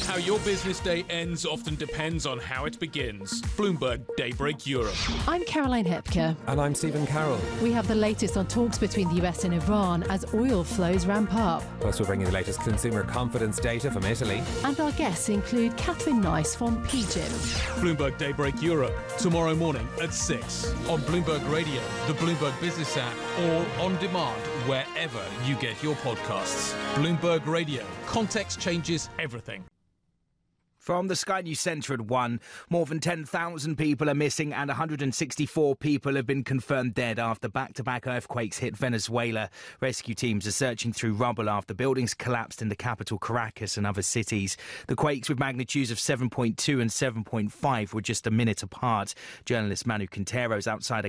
How your business day ends often depends on how it begins. Bloomberg Daybreak Europe. I'm Caroline Hepker. And I'm Stephen Carroll. We have the latest on talks between the US and Iran as oil flows ramp up. Plus, we'll bring you the latest consumer confidence data from Italy. And our guests include Catherine Nice from PGIM. Bloomberg Daybreak Europe, tomorrow morning at 6 on Bloomberg Radio, the Bloomberg Business app, or on demand wherever you get your podcasts. Bloomberg Radio. Context changes everything. From the Sky News Centre at 1, more than 10,000 people are missing and 164 people have been confirmed dead after back-to-back earthquakes hit Venezuela. Rescue teams are searching through rubble after buildings collapsed in the capital Caracas and other cities. The quakes with magnitudes of 7.2 and 7.5 were just a minute apart. Journalist Manu Quintero is outside a